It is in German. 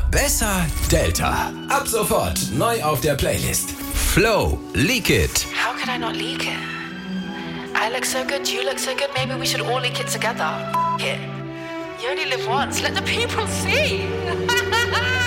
besser Delta. Ab sofort neu auf der Playlist. Flow, Leak It. How could I not leak it? I look so good, you look so good, maybe we should all leak it together. It. You only live once, let the people see.